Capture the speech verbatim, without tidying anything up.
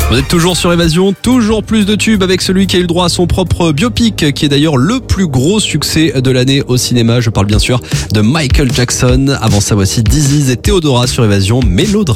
Vous êtes toujours sur Évasion, toujours plus de tubes avec celui qui a eu le droit à son propre biopic, qui est d'ailleurs le plus gros succès de l'année au cinéma. Je parle bien sûr de Michael Jackson. Avant ça, voici Disease et Theodora sur Évasion Mélodrama.